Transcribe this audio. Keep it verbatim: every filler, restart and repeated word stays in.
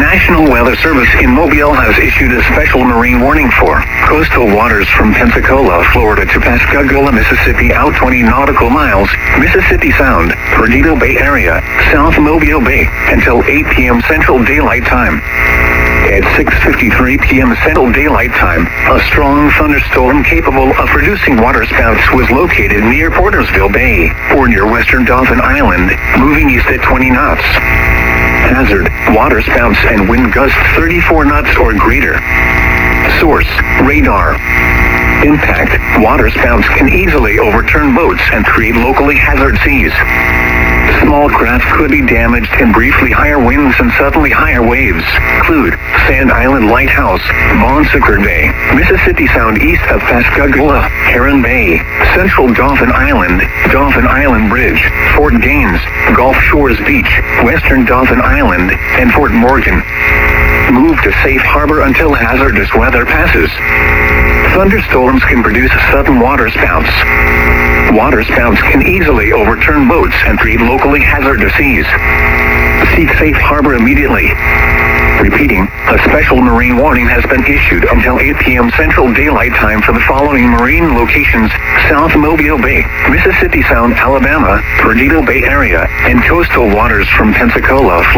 National Weather Service in Mobile has issued a special marine warning for coastal waters from Pensacola, Florida to Pascagoula, Mississippi out twenty nautical miles, Mississippi Sound, Perdido Bay area, South Mobile Bay, until eight p m Central Daylight Time. At six fifty-three p m Central Daylight Time, a strong thunderstorm capable of producing waterspouts was located near Portersville Bay, or near western Dauphin Island, moving east at twenty knots. Hazard, waterspouts and wind gusts thirty-four knots or greater. Source, radar. Impact, waterspouts can easily overturn boats and create locally hazard seas. Small craft could be damaged in briefly higher winds and suddenly higher waves. Include Sand Island Lighthouse, Bon Sucre Bay, Mississippi Sound east of Pascagoula, Heron Bay, Central Dauphin Island, Dauphin Island Bridge, Fort Gaines, Gulf Shores Beach, Western Dauphin Island, and Fort Morgan. Move to safe harbor until hazardous weather passes. Thunderstorms can produce sudden waterspouts. Waterspouts can easily overturn boats and create locally hazardous seas. Seek safe harbor immediately. Repeating, a special marine warning has been issued until eight p m Central Daylight Time for the following marine locations: South Mobile Bay, Mississippi Sound, Alabama, Perdido Bay area, and coastal waters from Pensacola,